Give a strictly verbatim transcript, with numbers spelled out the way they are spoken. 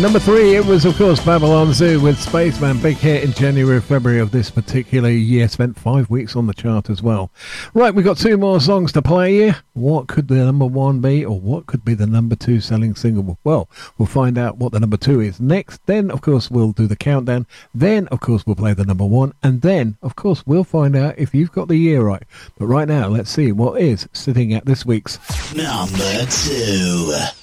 Number three, it was, of course, Babylon Zoo with Spaceman. Big hit in January, February of this particular year. Spent five weeks on the chart as well. Right, we've got two more songs to play here. What could the number one be, or what could be the number two selling single? Well, we'll find out what the number two is next. Then, of course, we'll do the countdown. Then, of course, we'll play the number one. And then, of course, we'll find out if you've got the year right. But right now, let's see what is sitting at this week's number two.